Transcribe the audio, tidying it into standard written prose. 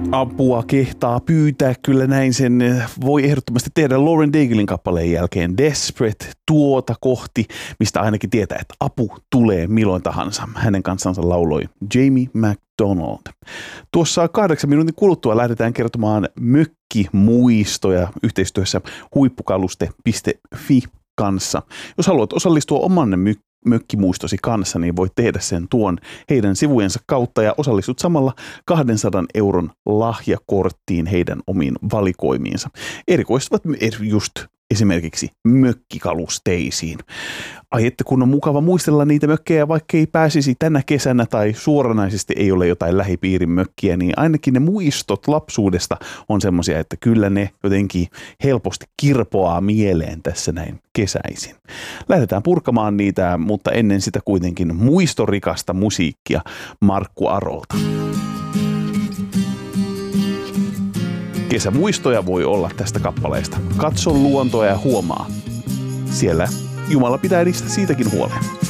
apua kehtaa pyytää, kyllä näin sen voi ehdottomasti tehdä Lauren Daiglein kappaleen jälkeen Desperate, tuota kohti, mistä ainakin tietää, että apu tulee milloin tahansa. Hänen kanssansa lauloi Jamie McDonald. Tuossa 8 minuutin kuluttua lähdetään kertomaan mökkimuistoja yhteistyössä huippukaluste.fi kanssa. Jos haluat osallistua oman mökkimuistosi kanssa, niin voit tehdä sen tuon heidän sivujensa kautta ja osallistut samalla 200 euron lahjakorttiin heidän omiin valikoimiinsa. Erikoistuvat just esimerkiksi mökkikalusteisiin. Ai että kun on mukava muistella niitä mökkejä, vaikka ei pääsisi tänä kesänä tai suoranaisesti ei ole jotain lähipiirin mökkiä, niin ainakin ne muistot lapsuudesta on semmoisia, että kyllä ne jotenkin helposti kirpoaa mieleen tässä näin kesäisin. Lähdetään purkamaan niitä, mutta ennen sitä kuitenkin muistorikasta musiikkia Markku Arolta. Kesämuistoja voi olla tästä kappaleesta. Katso luontoa ja huomaa. Siellä Jumala pitää niistä siitäkin huolen.